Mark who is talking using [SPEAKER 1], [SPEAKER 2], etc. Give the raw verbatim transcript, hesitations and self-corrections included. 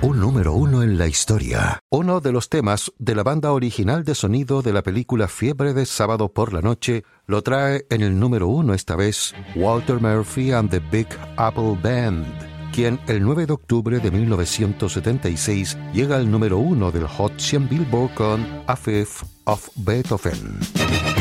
[SPEAKER 1] Un número uno en la historia. Uno de los temas de la banda original de sonido de la película Fiebre de Sábado por la Noche lo trae en el número uno esta vez Walter Murphy and the Big Apple Band, quien el nueve de octubre de mil novecientos setenta y seis llega al número uno del Hot cien Billboard con A Fifth of Beethoven.